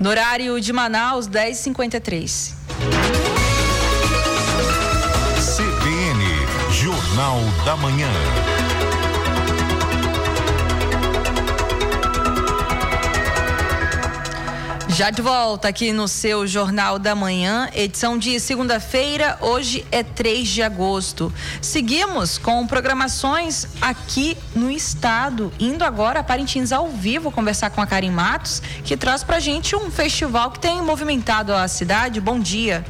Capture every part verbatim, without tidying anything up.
No horário de Manaus, dez e cinquenta e três. C B N, Jornal da Manhã. Já de volta aqui no seu Jornal da Manhã, edição de segunda-feira, hoje é três de agosto. Seguimos com programações aqui no estado, indo agora a Parintins ao vivo conversar com a Karen Matos, que traz pra gente um festival que tem movimentado a cidade. Bom dia.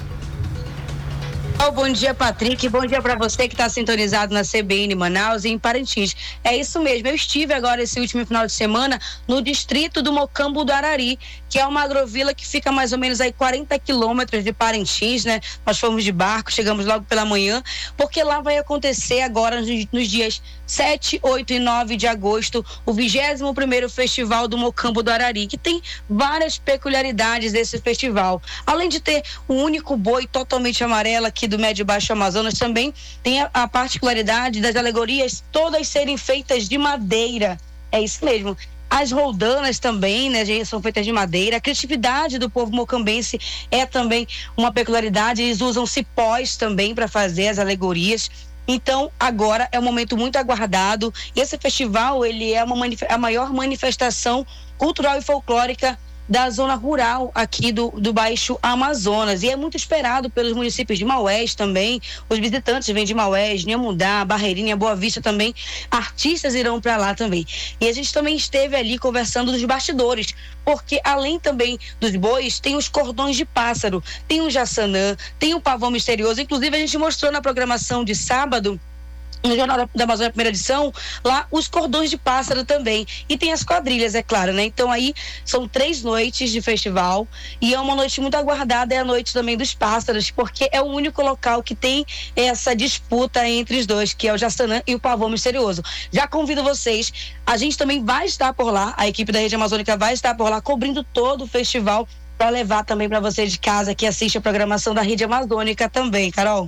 Bom dia, Patrick. Bom dia para você que está sintonizado na C B N Manaus e em Parintins. É isso mesmo, eu estive agora esse último final de semana no distrito do Mocambo do Arari, que é uma agrovila que fica mais ou menos aí quarenta quilômetros de Parintins, né? Nós fomos de barco, chegamos logo pela manhã, porque lá vai acontecer agora nos, nos dias sete, oito e nove de agosto o vigésimo primeiro Festival do Mocambo do Arari, que tem várias peculiaridades desse festival. Além de ter o único boi totalmente amarelo aqui do Médio e Baixo Amazonas, também tem a, a particularidade das alegorias todas serem feitas de madeira. É isso mesmo. As roldanas também, né, são feitas de madeira. A criatividade do povo mocambense é também uma peculiaridade. Eles usam cipós também para fazer as alegorias. Então, agora é um momento muito aguardado. E esse festival, ele é uma manif- a maior manifestação cultural e folclórica da zona rural aqui do, do Baixo Amazonas, e é muito esperado pelos municípios de Maués também. Os visitantes vêm de Maués, Nhamundá, Barreirinha, Boa Vista também. Artistas irão para lá também. E a gente também esteve ali conversando dos bastidores, porque além também dos bois, tem os cordões de pássaro, tem o jaçanã, tem o pavão misterioso. Inclusive a gente mostrou na programação de sábado, no Jornal da Amazônia, primeira edição, lá os cordões de pássaro também. E tem as quadrilhas, é claro, né? Então aí são três noites de festival e é uma noite muito aguardada, é a noite também dos pássaros, porque é o único local que tem essa disputa entre os dois, que é o jaçanã e o pavão misterioso. Já convido vocês, a gente também vai estar por lá, a equipe da Rede Amazônica vai estar por lá, cobrindo todo o festival, para levar também para você de casa que assiste a programação da Rede Amazônica também, Carol.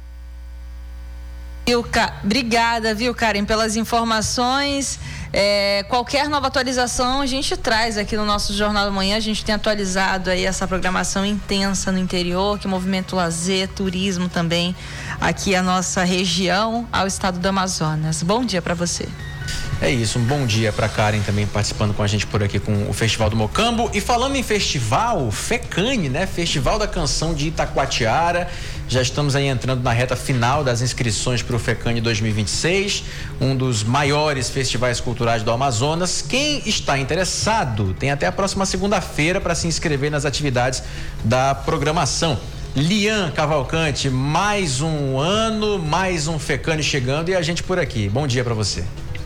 Obrigada, viu, Karen, pelas informações. É, qualquer nova atualização a gente traz aqui no nosso Jornal da Manhã. A gente tem atualizado aí essa programação intensa no interior, que movimenta o lazer, turismo também, aqui a nossa região, ao estado do Amazonas. Bom dia para você. É isso, um bom dia para Karen também participando com a gente por aqui com o Festival do Mocambo. E falando em festival, FECANI, né? Festival da Canção de Itacoatiara. Já estamos aí entrando na reta final das inscrições para o FECANI dois mil e vinte e seis, um dos maiores festivais culturais do Amazonas. Quem está interessado tem até a próxima segunda-feira para se inscrever nas atividades da programação. Lian Cavalcante, mais um ano, mais um FECANI chegando e a gente por aqui. Bom dia para você.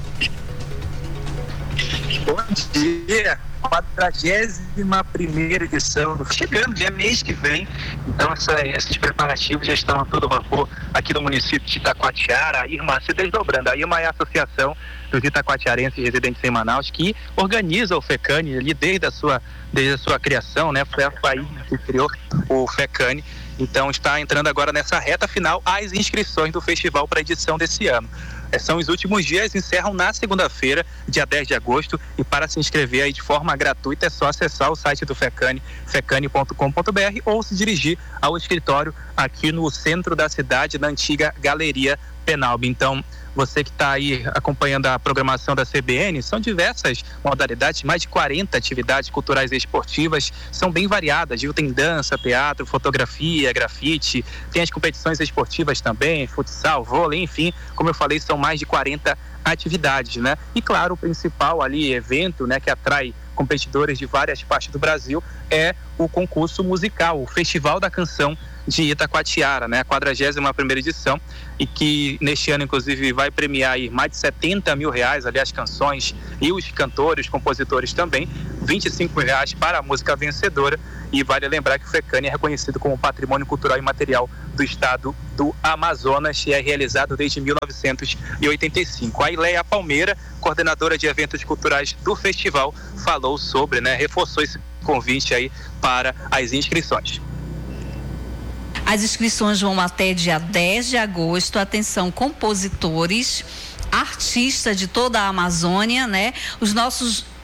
Bom dia, quadragésima primeira edição, chegando já mês que vem, então essa, esses preparativos já estão a todo vapor aqui no município de Itacoatiara. A Irma se desdobrando, a Irma é a Associação dos Itacoatiarenses Residentes em Manaus, que organiza o FECANI ali desde a sua, desde a sua criação, né? Foi a F A I que criou o FECANI, então está entrando agora nessa reta final as inscrições do festival para a edição desse ano. São os últimos dias, encerram na segunda-feira, dia dez de agosto, e para se inscrever aí de forma gratuita é só acessar o site do FECANI, fecani ponto com ponto b r, ou se dirigir ao escritório aqui no centro da cidade, na antiga Galeria Penalbe. Então, você que está aí acompanhando a programação da C B N, são diversas modalidades, mais de quarenta atividades culturais e esportivas, são bem variadas, viu? Tem dança, teatro, fotografia, grafite, tem as competições esportivas também, futsal, vôlei, enfim, como eu falei, são mais de quarenta atividades, né? E claro, o principal ali evento, né, que atrai competidores de várias partes do Brasil é o concurso musical, o Festival da Canção de Itacoatiara, né? A quadragésima primeira edição, e que neste ano inclusive vai premiar aí mais de setenta mil reais, ali as canções e os cantores, os compositores também, vinte e cinco mil reais para a música vencedora. E vale lembrar que o FECANI é reconhecido como Patrimônio Cultural e Material do Estado do Amazonas e é realizado desde mil novecentos e oitenta e cinco. A Ileia Palmeira, coordenadora de eventos culturais do festival, falou sobre, né, reforçou esse convite aí para as inscrições. As inscrições vão até dia dez de agosto. Atenção, compositores, artistas de toda a Amazônia, né? Os nossos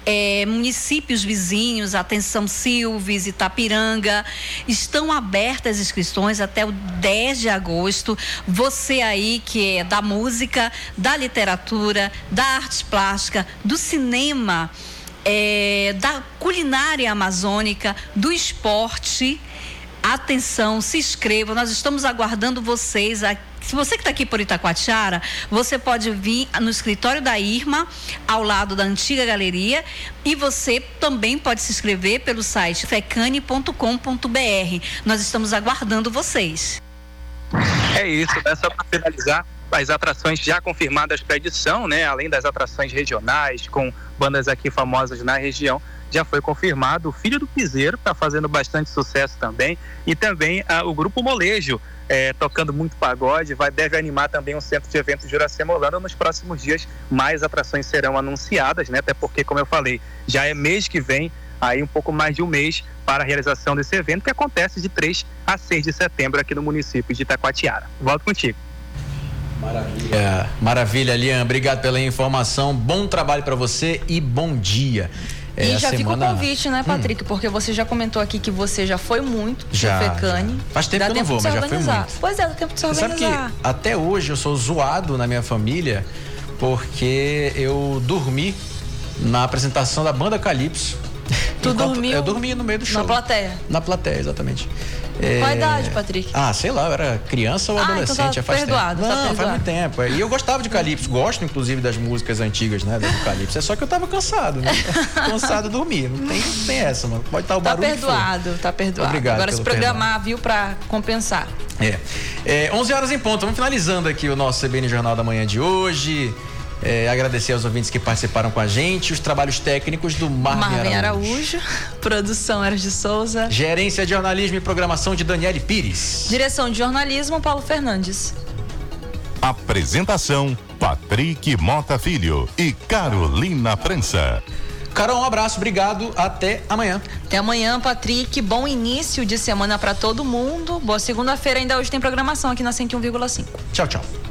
é, municípios vizinhos, atenção Silves, Itapiranga, estão abertas as inscrições até o dez de agosto. Você aí que é da música, da literatura, da arte plástica, do cinema, é, da culinária amazônica, do esporte, atenção, se inscreva, nós estamos aguardando vocês aqui. Se você que está aqui por Itacoatiara, você pode vir no escritório da Irma, ao lado da antiga galeria, e você também pode se inscrever pelo site fecane ponto com ponto b r. Nós estamos aguardando vocês. É isso, é só para finalizar. As atrações já confirmadas para a edição, né? Além das atrações regionais, com bandas aqui famosas na região, já foi confirmado o Filho do Piseiro, está fazendo bastante sucesso também, e também ah, o Grupo Molejo, é, tocando muito pagode, vai, deve animar também um centro de eventos de Iracema Holanda. Nos próximos dias, mais atrações serão anunciadas, né? Até porque, como eu falei, já é mês que vem, aí um pouco mais de um mês para a realização desse evento, que acontece de três a seis de setembro aqui no município de Itacoatiara. Volto contigo. Maravilha, maravilha, Lian. Obrigado pela informação. Bom trabalho para você e bom dia. E é, já semana... fica o convite, né, Patrick? Hum. Porque você já comentou aqui que você já foi muito já, no Fecane. Já. Faz tempo dá que eu não vou, mas já fui muito. Pois é, dá tempo de se organizar. Sabe que até hoje eu sou zoado na minha família porque eu dormi na apresentação da banda Calypso. Tu Enquanto dormiu? Eu dormi no meio do show. Na plateia? Na plateia, exatamente. Qual a é... idade, Patrick? Ah, sei lá, eu era criança ou ah, adolescente, então tá já faz perdoado, tempo. Tá Não, perdoado. faz muito tempo. E eu gostava de Calypso, gosto inclusive das músicas antigas, né, do Calypso. É só que eu tava cansado, né? Cansado de dormir. Não tem, não tem essa, mano. Pode estar o barulho. Tá perdoado, tá perdoado. Obrigado. Agora se programar, perdão. Viu, pra compensar. É. é. onze horas em ponto. Vamos finalizando aqui o nosso C B N Jornal da Manhã de hoje. É, agradecer aos ouvintes que participaram com a gente, os trabalhos técnicos do Marvin, Marvin Araújo. Araújo, produção Eras de Souza, gerência de jornalismo e programação de Daniele Pires, direção de jornalismo Paulo Fernandes, apresentação Patrick Mota Filho e Carolina Prensa. Carol, um abraço, obrigado, até amanhã. Até amanhã, Patrick, bom início de semana para todo mundo, boa segunda-feira, ainda hoje tem programação aqui na cento e um vírgula cinco. Tchau, tchau.